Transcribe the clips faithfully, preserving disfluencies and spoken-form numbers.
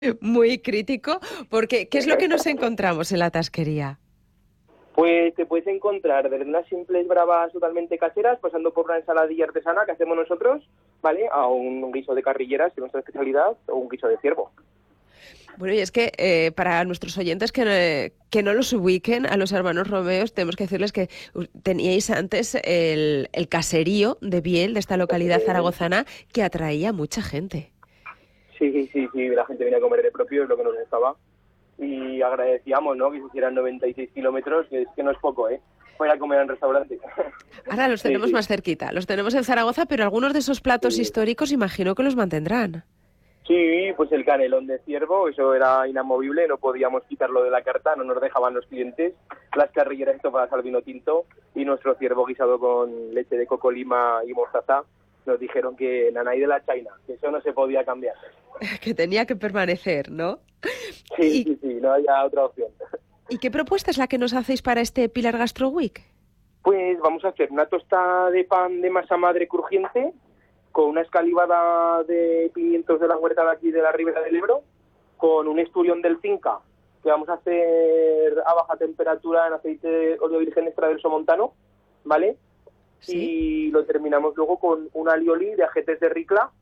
Muy crítico, porque ¿qué es lo que nos encontramos en la tasquería? Pues te puedes encontrar desde unas simples bravas totalmente caseras, pasando por una ensaladilla artesana que hacemos nosotros, ¿vale? A un guiso de carrilleras, que es nuestra especialidad, o un guiso de ciervo. Bueno, y es que eh, para nuestros oyentes que, no- que no los ubiquen a los hermanos Romeos, tenemos que decirles que uh, teníais antes el, el caserío de Biel, de esta localidad Eh, zaragozana, que atraía a mucha gente. sí, sí, sí, sí, la gente viene a comer de propio, es lo que nos gustaba. Y agradecíamos, ¿no?, que se hicieran noventa y seis kilómetros, que es que no es poco, ¿eh? Para comer en restaurante. Ahora los Sí, tenemos sí. más cerquita, los tenemos en Zaragoza, pero algunos de esos platos Sí, históricos imagino que los mantendrán. sí, pues el canelón de ciervo, eso era inamovible, no podíamos quitarlo de la carta, no nos dejaban los clientes. Las carrilleras estofadas al vino tinto y nuestro ciervo guisado con leche de coco, lima y mostaza. Nos dijeron que nanay de la China, que eso no se podía cambiar. Que tenía que permanecer, ¿no? Sí, ¿Y, sí, sí, no había otra opción. ¿Y qué propuesta es la que nos hacéis para este Pilar Gastro Week? Pues vamos a hacer una tostada de pan de masa madre crujiente con una escalivada de pimientos de la huerta de aquí de la Ribera del Ebro, con un esturión del Finca que vamos a hacer a baja temperatura en aceite de óleo virgen extra verso montano, ¿vale? ¿Sí? Y lo terminamos luego con un alioli de ajetes de ricla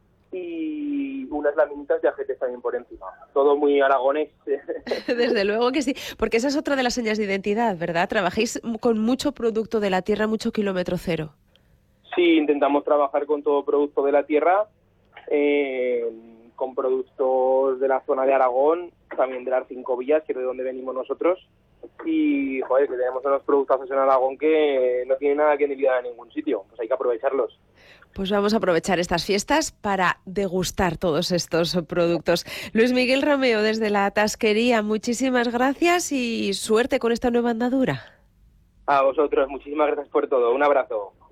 y unas laminitas de ajetes también por encima. Todo muy aragonés. Desde luego que sí, porque esa es otra de las señas de identidad, ¿verdad? Trabajáis con mucho producto de la tierra, mucho kilómetro cero. Sí, intentamos trabajar con todo producto de la tierra, eh, con productos de la zona de Aragón, también de las cinco villas, que es de donde venimos nosotros. Y, joder, que tenemos unos productos en Aragón que no tienen nada que envidiar a ningún sitio. Pues hay que aprovecharlos. Pues vamos a aprovechar estas fiestas para degustar todos estos productos. Luis Miguel Romeo, desde la Tasquería, muchísimas gracias y suerte con esta nueva andadura. A vosotros, muchísimas gracias por todo. Un abrazo.